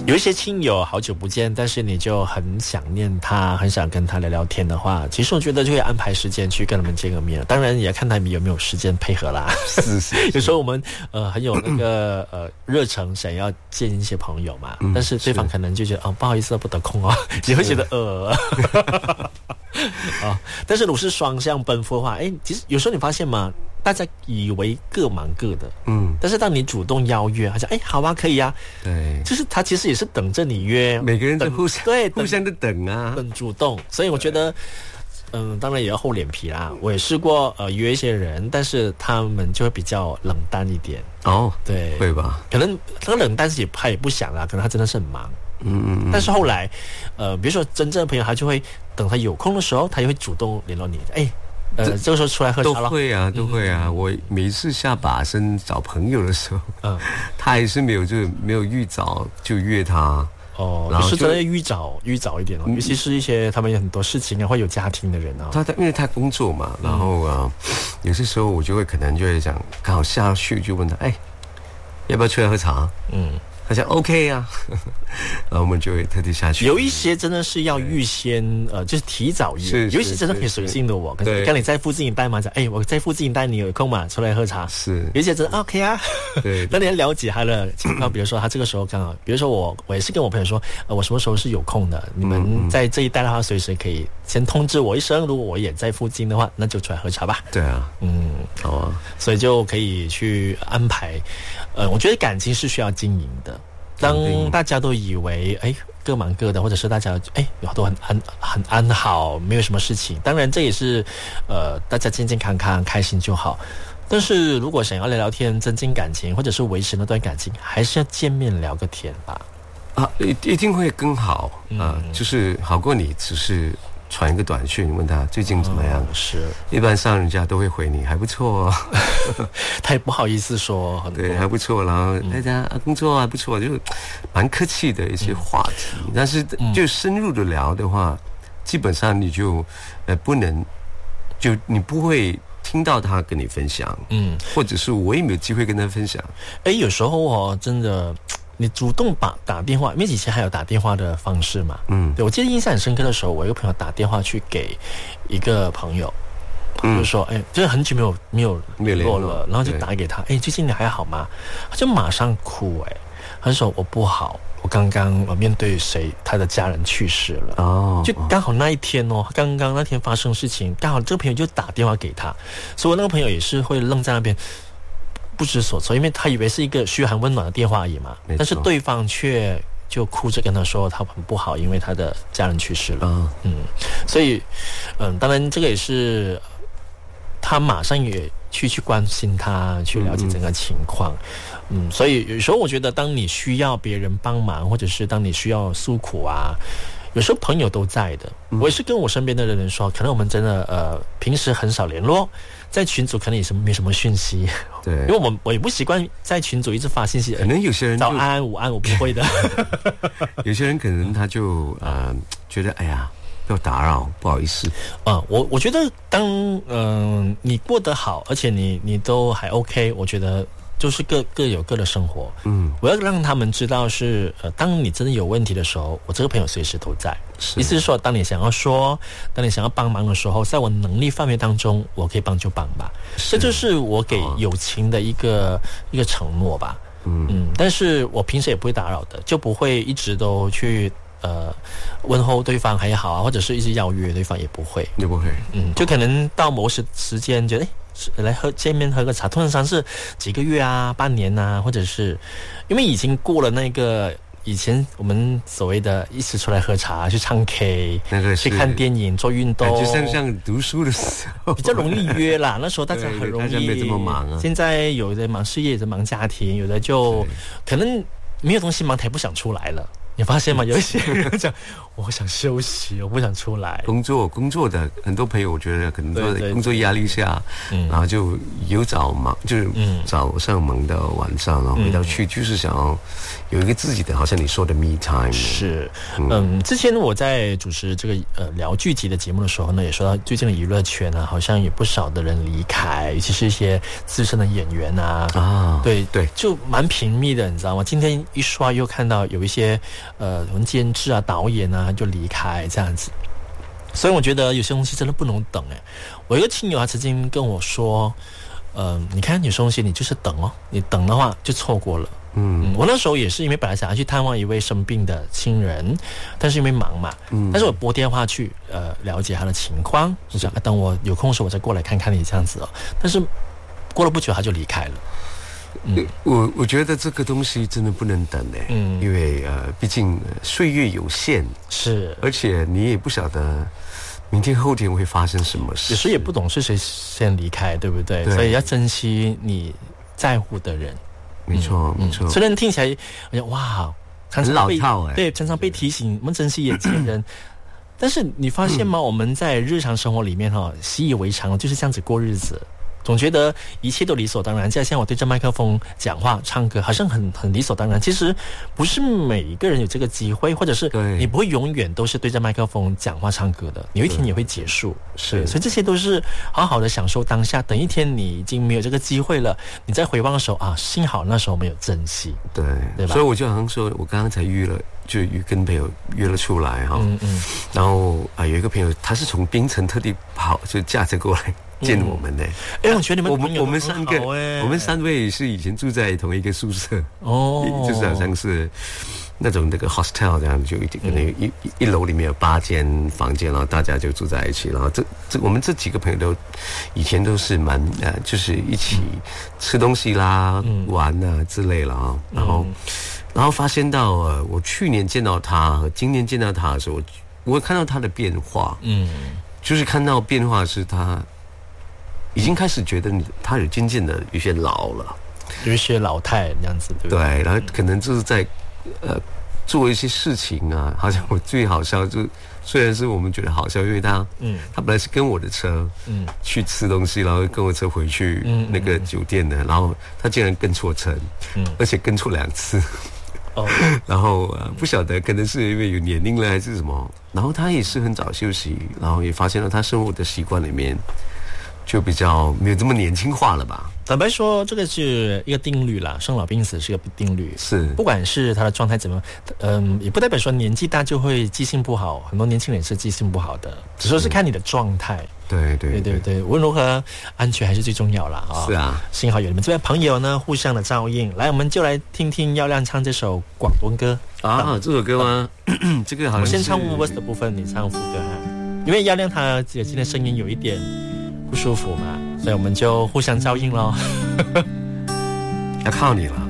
有一些亲友好久不见，但是你就很想念他，很想跟他聊聊天的话，其实我觉得就可以安排时间去跟他们见个面。当然也要看他们有没有时间配合啦。 是有时候我们很有那个热诚，想要见一些朋友嘛，但是对方可能就觉得不好意思，不得空哦，也会觉得但是如果是双向奔赴的话，其实有时候你发现嘛，大家以为各忙各的，但是当你主动邀约，他讲好啊，可以啊， 对， 就是他其实也是等着你约， 每个人都互相的等啊， 很主动，所以我觉得。当然也要厚脸皮啦。我也试过约一些人，但是他们就会比较冷淡一点。 对，会吧？ 可能他冷淡是他也不想啦，可能他真的是很忙。但是后来，比如说真正的朋友，他就会等他有空的时候，他就会主动联络你。这个时候出来喝茶了。 都会啊。我每一次下把身找朋友的时候，他还是没有预早就约他。 然后是真的预早一点尤其是一些他们有很多事情会有家庭的人因为他工作嘛，然后有些时候我可能就会想，刚好下去就问他，要不要出来喝茶？他讲 OK 啊，然后我们就会特地下去。 有一些真的是要预先就是提早约，有一些真的很随性的我，跟你在附近一带嘛，讲我在附近一带，你有空嘛，出来喝茶。 是， 有一些真的 OK 啊。对，那你要了解他的情况，比如说他这个时候刚好，比如说我也是跟我朋友说，我什么时候是有空的，你们在这一带的话，随时可以先通知我一声，如果我也在附近的话，那就出来喝茶吧。 对啊，好啊， 所以就可以去安排。我觉得感情是需要经营的。当大家都以为各忙各的，或者是大家都很安好，没有什么事情，当然这也是大家健健康康开心就好。但是如果想要聊聊天增进感情，或者是维持那段感情，还是要见面聊个天吧。 一定会更好就是好过你只是传一个短讯问他最近怎么样。 是， 一般上人家都会回你还不错他也不好意思说很多， 对，还不错，然后大家工作还不错，就蛮客气的一些话题。但是就深入的聊的话，基本上你就不能，就你不会听到他跟你分享，或者是我也没有机会跟他分享。 有时候真的。你主动打电话，因为以前还有打电话的方式嘛。对，我记得印象很深刻的时候，我一个朋友打电话去给一个朋友，就说就是很久没有联络了，然后就打给他，最近你还好吗？他就马上哭，他说我不好，我刚刚面对他的家人去世了。就刚好那一天刚刚那天发生事情，刚好这个朋友就打电话给他，所以我那个朋友也是会愣在那边。不知所措，因为他以为是一个嘘寒问暖的电话而已嘛，但是对方却就哭着跟他说他很不好，因为他的家人去世了。所以当然这个也是他马上也去关心他，去了解整个情况。所以有时候我觉得当你需要别人帮忙，或者是当你需要诉苦啊，有时候朋友都在的。我也是跟我身边的人说，可能我们真的平时很少联络，在群组可能也是没什么讯息。 对， 因为我也不习惯在群组一直发信息。 可能有些人早安午安我不会的。 有些人可能他就觉得不要打扰，不好意思。 我觉得当你过得好，而且你都还 OK， 我觉得就是各有各的生活。我要让他们知道是当你真的有问题的时候，我这个朋友随时都在。意思是说，当你想要帮忙的时候，在我能力范围当中，我可以帮就帮吧。这就是我给友情的一个承诺吧。但是我平时也不会打扰的，就不会一直都去问候对方还好啊，或者是一直邀约对方也不会。就可能到某时间觉得来见面喝个茶，通常是几个月啊、半年啊，或者是因为已经过了那个以前我们所谓的一起出来喝茶、去唱 K、去看电影、做运动， 就像读书的时候比较容易约啦。那时候大家很容易， 大家没这么忙啊。 现在有的忙事业，有的忙家庭，有的就可能没有东西忙，他也不想出来了。 你发现吗？有一些人讲，我想休息，我不想出来。 工作的很多朋友，我觉得可能都在工作压力下，然后就有早忙，就是早上忙到晚上，然后回到去就是想要有一个自己的，好像你说的 me time。 是，之前我在主持这个聊剧集的节目的时候呢，也说到最近的娱乐圈啊，好像有不少的人离开，尤其是一些资深的演员啊，对，就蛮频密的，你知道吗？今天一刷又看到有一些监制啊、导演啊就离开这样子，所以我觉得有些东西真的不能等哎。我一个亲友他曾经跟我说，你看有些东西你就是等哦，你等的话就错过了。我那时候也是因为本来想要去探望一位生病的亲人，但是因为忙嘛，但是我拨电话去了解他的情况，我想等我有空的时候我再过来看看你这样子哦。但是过了不久他就离开了。 我觉得这个东西真的不能等嘞，因为毕竟岁月有限， 是，而且你也不晓得明天后天会发生什么事， 有时也不懂是谁先离开，对不对？所以要珍惜你在乎的人。 没错。 虽然听起来哇， 很老套对，常常被提醒我们珍惜眼前人。但是你发现吗？我们在日常生活里面习以为常，就是这样子过日子。总觉得一切都理所当然，像我对着麦克风讲话唱歌好像很理所当然，其实不是每一个人有这个机会，或者是你不会永远都是对着麦克风讲话唱歌的，有一天也会结束。是，所以这些都是好好的享受当下，等一天你已经没有这个机会了，你再回望的时候啊，幸好那时候没有珍惜。对吧？ 所以我就好像说我刚刚才跟朋友约了出来哈，然后有一个朋友他是从槟城特地就驾车过来见我们的。 我觉得你们我们三位是以前住在同一个宿舍就是好像是那种那个 hostel 这样，就可能一楼里面有8间房间，然后大家就住在一起，然后我们这几个朋友都以前都是蛮就是一起吃东西啦、玩啊之类了啊，然后发现到我去年见到他和今年见到他的时候，我看到他的变化，就是看到变化是他已经开始觉得他有渐渐的有些老了， 有一些老态这样子，对不对？ 对，然后可能就是在做一些事情啊，好像我最好笑就虽然是我们觉得好笑，因为他本来是跟我的车去吃东西，然后跟我车回去那个酒店的，然后他竟然跟错车，而且跟错2次。然后不晓得可能是因为有年龄了还是什么，然后他也是很早休息，然后也发现了他生活的习惯里面就比较没有这么年轻化了吧。 坦白说，这个是一个定律啦，生老病死是一个定律。 是，不管是他的状态怎么，也不代表说年纪大就会记性不好，很多年轻人也是记性不好的，只说是看你的状态。 对， 无论如何，安全还是最重要啦啊！ 是啊， 幸好有你们这边朋友呢，互相的照应。来，我们就来听听耀亮唱这首广东歌啊，这首歌吗？这个好像我先唱 verse 的部分，你唱副歌哈。因为耀亮他今天声音有一点不舒服嘛，所以我们就互相照应咯。 要靠你了。